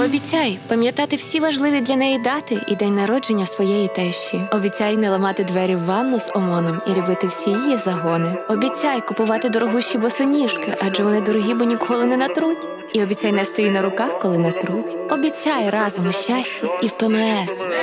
Обіцяй пам'ятати всі важливі для неї дати і день народження своєї тещі. Обіцяй не ламати двері в ванну з омоном і любити всі її загони. Обіцяй купувати дорогущі босоніжки, адже вони дорогі, бо ніколи не натруть. І обіцяй нести її на руках, коли натруть. Обіцяй разом у щасті і в ПМС.